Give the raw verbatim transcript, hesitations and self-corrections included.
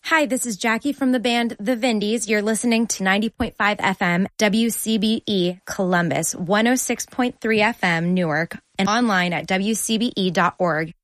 Hi, this is Jackie from the band The Vindies. You're listening to ninety point five F M W C B E Columbus, one oh six point three F M Newark, and online at W C B E dot org.